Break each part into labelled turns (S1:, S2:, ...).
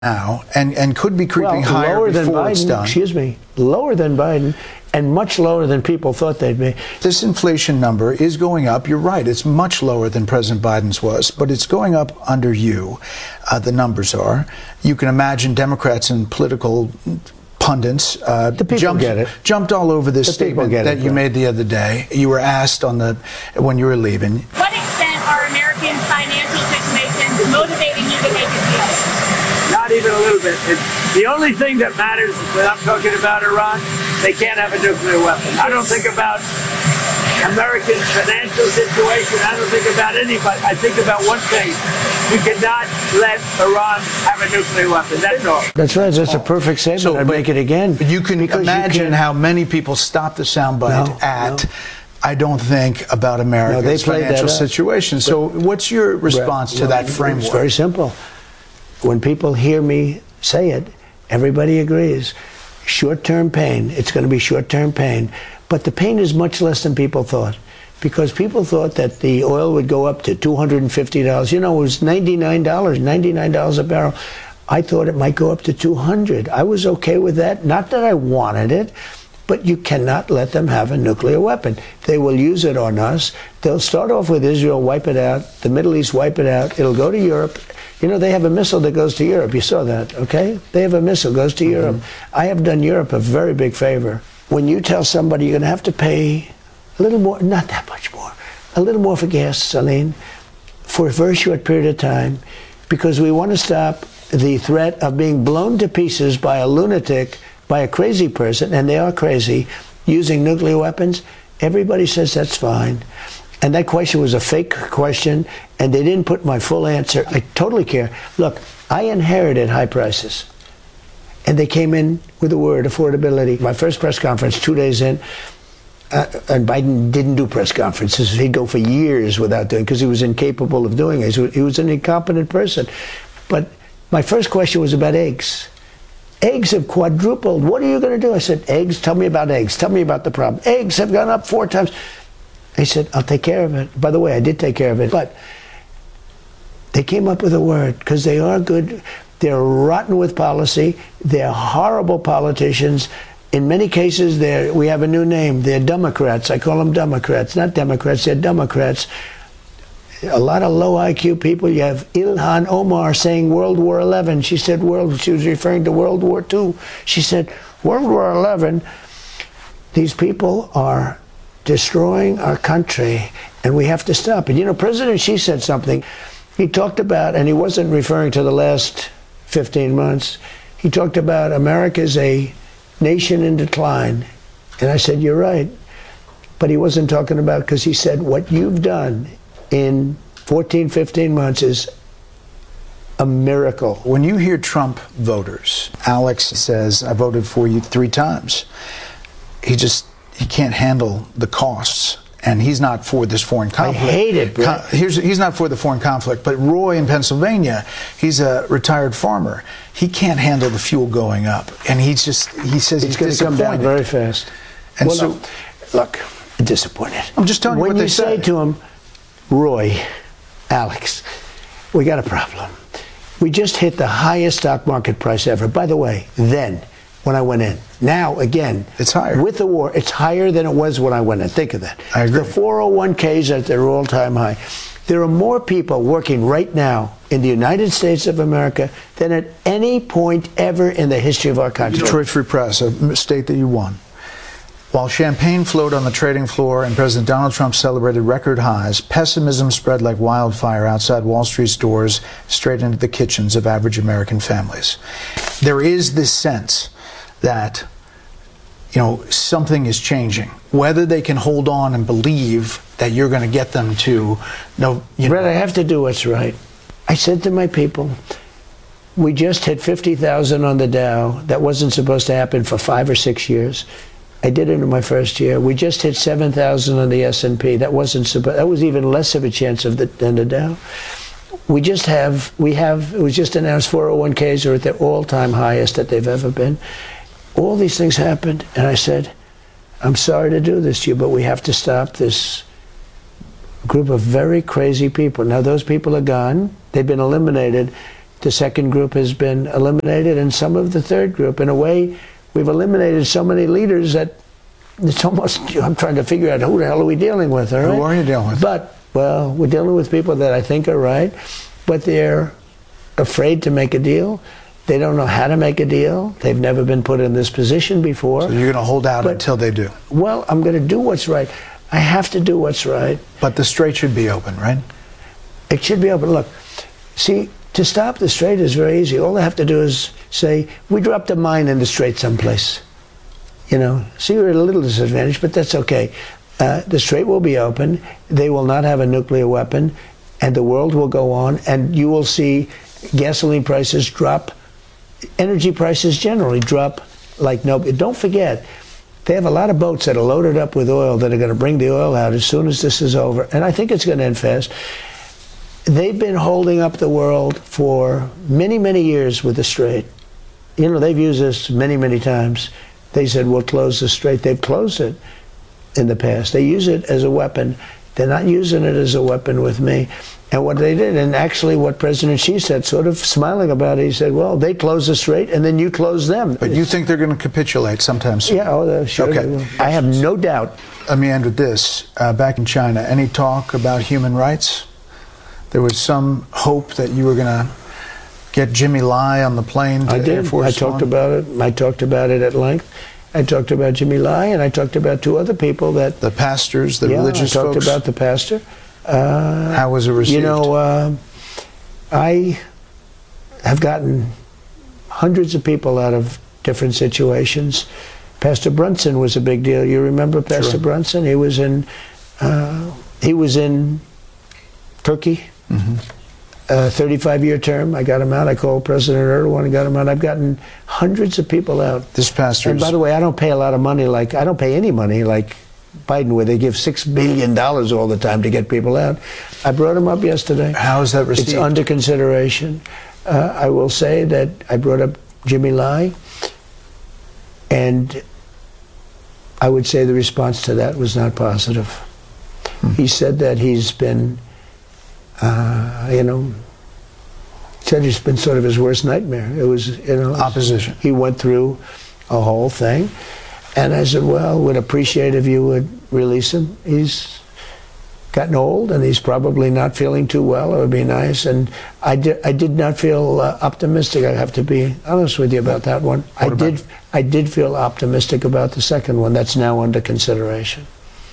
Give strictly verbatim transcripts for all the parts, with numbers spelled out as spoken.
S1: now, and, and could be creeping
S2: well,
S1: higher
S2: lower than
S1: before
S2: Biden,
S1: it's done.
S2: Excuse me, lower than Biden, and much lower than people thought they'd be.
S1: This inflation number is going up. You're right. It's much lower than President Biden's was, but it's going up under you. Uh, the numbers are. You can imagine Democrats and political pundits uh,
S2: the people
S1: jumped,
S2: get it.
S1: jumped all over this
S2: the
S1: statement that
S2: it,
S1: you
S2: right.
S1: made the other day. You were asked on the when you were leaving.
S3: What extent are Americans' financial situations motivating you to make a deal?
S4: Not even a little bit. It's the only thing that matters when I'm talking about Iran, they can't have a nuclear weapon. I don't think about American financial situation. I don't think about anybody. I think about one thing. We cannot let Iran have a nuclear weapon. That's all.
S2: That's right. That's a perfect statement.
S1: So,
S2: I'd
S1: but,
S2: make it again.
S1: But you can
S2: because
S1: imagine
S2: you can,
S1: how many people stop the soundbite
S2: no,
S1: at,
S2: no.
S1: I don't think about America's
S2: no, they
S1: financial
S2: that
S1: situation.
S2: But,
S1: so what's your response
S2: well,
S1: to that
S2: well,
S1: framework?
S2: It's very simple. When people hear me say it, everybody agrees. Short-term pain. It's going to be short-term pain. But the pain is much less than people thought. Because people thought that the oil would go up to two hundred fifty dollars. You know, it was ninety-nine dollars, ninety-nine dollars a barrel. I thought it might go up to two hundred dollars. I was okay with that. Not that I wanted it, but you cannot let them have a nuclear weapon. They will use it on us. They'll start off with Israel, wipe it out. The Middle East, wipe it out. It'll go to Europe. You know, they have a missile that goes to Europe. You saw that, okay? They have a missile that goes to mm-hmm. Europe. I have done Europe a very big favor. When you tell somebody you're going to have to pay a little more, not that much more, a little more for gasoline for a very short period of time, because we want to stop the threat of being blown to pieces by a lunatic, by a crazy person, and they are crazy, using nuclear weapons. Everybody says that's fine. And that question was a fake question, and they didn't put my full answer. I totally care. Look, I inherited high prices, and they came in with the word affordability. My first press conference, two days in, Uh, and Biden didn't do press conferences. He'd go for years without doing, because he was incapable of doing it. He was an incompetent person. But my first question was about eggs. Eggs have quadrupled. What are you going to do? I said, eggs? Tell me about eggs. Tell me about the problem. Eggs have gone up four times. He said, I'll take care of it. By the way, I did take care of it. But they came up with a word, because they are good. They're rotten with policy. They're horrible politicians. In many cases, they're, we have a new name. They're Democrats. I call them Democrats. Not Democrats, they're Democrats. A lot of low I Q people. You have Ilhan Omar saying World War Eleven. She said World, she was referring to World War Two. She said World War Eleven. These people are destroying our country, and we have to stop it. You know, President Xi said something. He talked about, and he wasn't referring to the last fifteen months, he talked about America's a nation in decline. And I said, you're right. But he wasn't talking about, because he said, what you've done in fourteen, fifteen months is a miracle.
S1: When you hear Trump voters, Alex says, I voted for you three times. He just, he can't handle the costs. And he's not for this foreign conflict.
S2: I hate it, Brett.
S1: Here's, he's not for the foreign conflict. But Roy in Pennsylvania, he's a retired farmer. He can't handle the fuel going up. And he's just, he says
S2: it's
S1: he's
S2: going to come down
S1: disappointed.
S2: very fast.
S1: And
S2: well,
S1: so,
S2: no, look, disappointed.
S1: I'm just telling you
S2: when
S1: what
S2: you
S1: they
S2: say
S1: say
S2: to him, Roy, Alex, we got a problem. We just hit the highest stock market price ever. By the way, then, when I went in. Now, again,
S1: it's higher.
S2: With the war, it's higher than it was when I went in. Think of that.
S1: I agree.
S2: The four oh one K's at their all-time high. There are more people working right now in the United States of America than at any point ever in the history of our country.
S1: Detroit Free Press, a state that you won. While champagne flowed on the trading floor and President Donald Trump celebrated record highs, pessimism spread like wildfire outside Wall Street's doors, straight into the kitchens of average American families. There is this sense that, you know, something is changing. Whether they can hold on and believe that you're going to get them to, no, you
S2: Brett,
S1: know.
S2: I have to do what's right. I said to my people, we just hit fifty thousand on the Dow. That wasn't supposed to happen for five or six years. I did it in my first year. We just hit seven thousand on the S and P. That wasn't supposed. That was even less of a chance of the, than the Dow. We just have, we have, it was just announced four oh one K's are at their all-time highest that they've ever been. All these things happened, and I said, I'm sorry to do this to you, but we have to stop this group of very crazy people. Now, those people are gone. They've been eliminated. The second group has been eliminated, and some of the third group. In a way, we've eliminated so many leaders that it's almost, I'm trying to figure out who the hell are we dealing with, all right?
S1: Who are you dealing with?
S2: But, well, we're dealing with people that I think are right, but they're afraid to make a deal. They don't know how to make a deal. They've never been put in this position before.
S1: So you're going to hold out
S2: But-
S1: until they do.
S2: Well, I'm going to do what's right. I have to do what's right.
S1: But the strait should be open, right?
S2: It should be open. Look, see, to stop the strait is very easy. All they have to do is say, we dropped a mine in the strait someplace. You know, see, we're at a little disadvantage, but that's okay. Uh, the strait will be open. They will not have a nuclear weapon, and the world will go on, and you will see gasoline prices drop, energy prices generally drop like no. Don't forget, they have a lot of boats that are loaded up with oil that are going to bring the oil out as soon as this is over, and I think it's going to end fast. They've been holding up the world for many, many years with the strait. You know, they've used this many, many times. They said, we'll close the strait. They've closed it in the past. They use it as a weapon. They're not using it as a weapon with me. And what they did, and actually what President Xi said, sort of smiling about it, he said, well, they close the strait and then you close them.
S1: But you think they're going to capitulate sometime soon?
S2: Yeah, oh, sure.
S1: Okay.
S2: They will. I have no doubt.
S1: Let me end with this. Uh, back in China, any talk about human rights? There was some hope that you were going to get Jimmy Lai on the plane to
S2: I did.
S1: Air Force
S2: I talked
S1: One.
S2: about it. I talked about it at length. I talked about Jimmy Lai, and I talked about two other people that...
S1: The pastors, the
S2: yeah,
S1: religious
S2: I talked
S1: folks.
S2: about the pastor. Uh,
S1: How was it received?
S2: You know, uh, I have gotten hundreds of people out of different situations. Pastor Brunson was a big deal. You remember Pastor
S1: Sure.
S2: Brunson? He was in. Uh, he was in Turkey.
S1: Mm-hmm.
S2: A thirty-five year term. I got him out. I called President Erdogan and got him out. I've gotten hundreds of people out.
S1: This pastor
S2: And
S1: is-
S2: by the way, I don't pay a lot of money. Like I don't pay any money like Biden, where they give six billion dollars all the time to get people out. I brought him up yesterday.
S1: How is that received?
S2: It's under consideration. Uh, I will say that I brought up Jimmy Lai, and I would say the response to that was not positive. Hmm. He said that he's been, uh, you know, said it's been sort of his worst nightmare. It was, you know,
S1: opposition.
S2: He went through a whole thing. And I said, well, would appreciate if you would release him. He's gotten old and he's probably not feeling too well. It would be nice. And I did, I did not feel uh, optimistic. I have to be honest with you about that one. I
S1: about
S2: did, I did feel optimistic about the second one. That's now under consideration.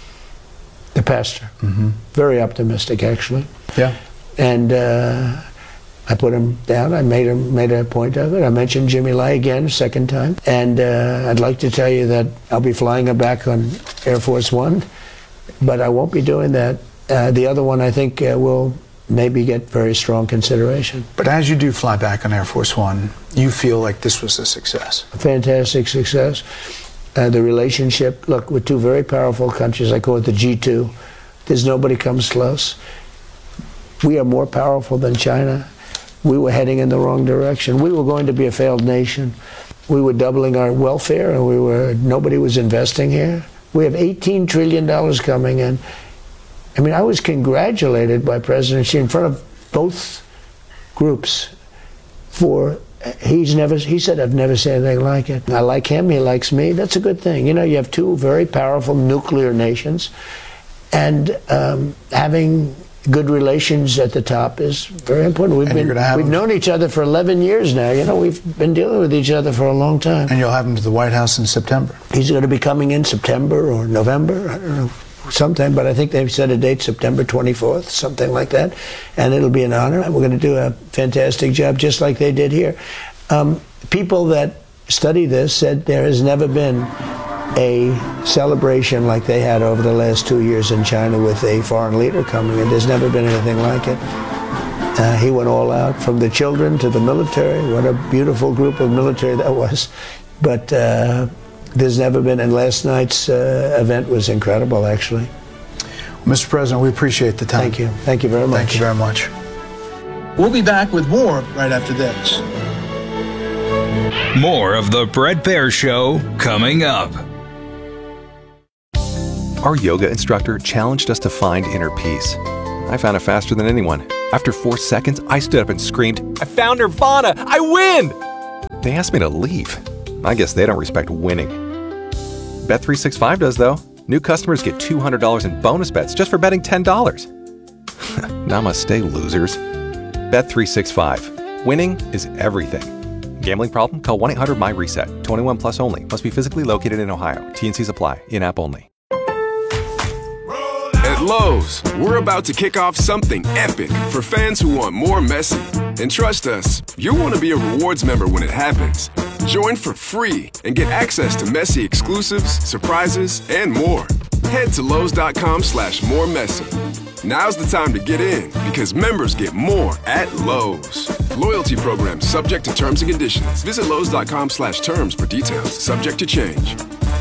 S2: The pastor.
S1: Mm-hmm.
S2: Very optimistic, actually.
S1: Yeah.
S2: And uh, I put him down. I made him made a point of it. I mentioned Jimmy Lai again, second time. And uh, I'd like to tell you that I'll be flying him back on Air Force One, but I won't be doing that. Uh, the other one, I think, uh, will maybe get very strong consideration.
S1: But as you do fly back on Air Force One, you feel like this was a success.
S2: A fantastic success. Uh, the relationship, look, with two very powerful countries, I call it the G two. There's nobody comes close. We are more powerful than China. We were heading in the wrong direction. We were going to be a failed nation. We were doubling our welfare, and we were nobody was investing here. We have eighteen trillion dollars coming in. I mean, I was congratulated by President Xi in front of both groups for, he's never, he said, I've never seen anything like it. I like him, he likes me. That's a good thing. You know, you have two very powerful nuclear nations, and um, having good relations at the top is very important. We've
S1: And
S2: been
S1: you're gonna have
S2: we've
S1: them.
S2: known each other for eleven years now. You know, we've been dealing with each other for a long time.
S1: And you'll have him to the White House in September.
S2: He's going to be coming in September or November, I don't know, sometime, but I think they've set a date, September twenty-fourth, something like that, and it'll be an honor. And we're going to do a fantastic job, just like they did here. Um, people that study this said there has never been a celebration like they had over the last two years in China with a foreign leader coming in. There's never been anything like it. Uh, he went all out, from the children to the military. What a beautiful group of military that was. But uh, there's never been, and last night's uh, event was incredible, actually.
S1: Mister President, we appreciate the time.
S2: Thank you. Thank you very much.
S1: Thank you very much. We'll be back with more right after this.
S5: More of the Bret Baier Show coming up.
S6: Our yoga instructor challenged us to find inner peace. I found it faster than anyone. After four seconds, I stood up and screamed, "I found Nirvana! I win!" They asked me to leave. I guess they don't respect winning. Bet three sixty-five does, though. New customers get two hundred dollars in bonus bets just for betting ten dollars. Namaste, losers. Bet three sixty-five. Winning is everything. Gambling problem? Call one eight hundred M Y reset. twenty-one plus only. Must be physically located in Ohio. T and Cs apply. In-app only.
S7: At Lowe's, we're about to kick off something epic for fans who want more Messi. And trust us, you'll want to be a rewards member when it happens. Join for free and get access to Messi exclusives, surprises, and more. Head to Lowe's.com slash more Messi. Now's the time to get in because members get more at Lowe's. Loyalty program subject to terms and conditions. Visit Lowe's.com slash terms for details. Subject to change.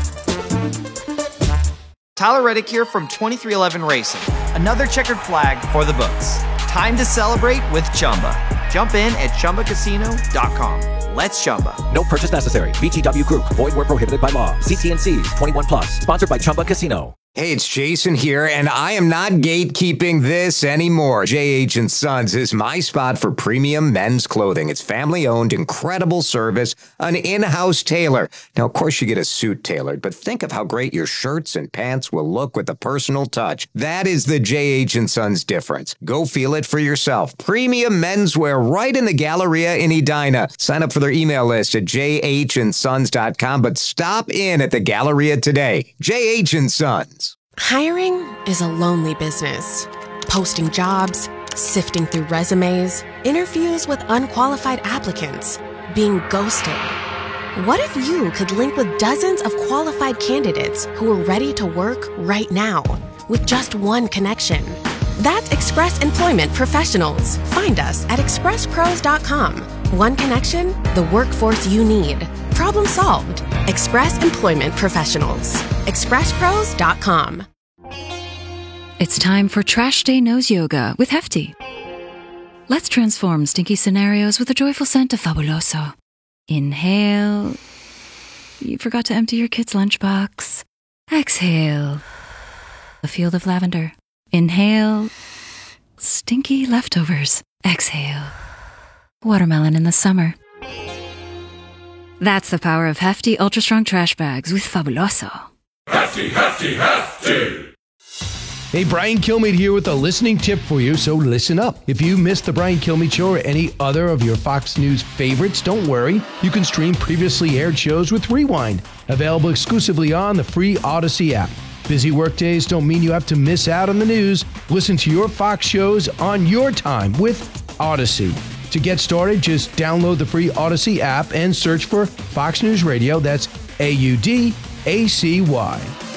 S8: Tyler Reddick here from twenty-three eleven Racing. Another checkered flag for the books. Time to celebrate with Chumba. Jump in at Chumba Casino dot com. Let's Chumba.
S9: No purchase necessary. V G W Group. Void where prohibited by law. See T and Cs. twenty-one plus. Sponsored by Chumba Casino.
S10: Hey, it's Jason here, and I am not gatekeeping this anymore. J H and Sons is my spot for premium men's clothing. It's family-owned, incredible service, an in-house tailor. Now, of course, you get a suit tailored, but think of how great your shirts and pants will look with a personal touch. That is the J H and Sons difference. Go feel it for yourself. Premium menswear right in the Galleria in Edina. Sign up for their email list at j h and sons dot com, but stop in at the Galleria today. J H and Sons.
S11: Hiring is a lonely business. Posting jobs, sifting through resumes, interviews with unqualified applicants, being ghosted. What if you could link with dozens of qualified candidates who are ready to work right now with just one connection? That's Express Employment Professionals. Find us at express pros dot com. One connection, the workforce you need. Problem solved. Express Employment Professionals. express pros dot com.
S12: It's time for Trash Day Nose Yoga with Hefty. Let's transform stinky scenarios with a joyful scent of Fabuloso. Inhale. You forgot to empty your kid's lunchbox. Exhale. A field of lavender. Inhale. Stinky leftovers. Exhale. Watermelon in the summer. That's the power of Hefty Ultra Strong Trash Bags with Fabuloso.
S13: Hefty, hefty, hefty! Hey, Brian Kilmeade here with a listening tip for you, so listen up. If you missed the Brian Kilmeade Show or any other of your Fox News favorites, don't worry. You can stream previously aired shows with Rewind, available exclusively on the free Odyssey app. Busy workdays don't mean you have to miss out on the news. Listen to your Fox shows on your time with Odyssey. To get started, just download the free Odyssey app and search for Fox News Radio. That's A U D A C Y.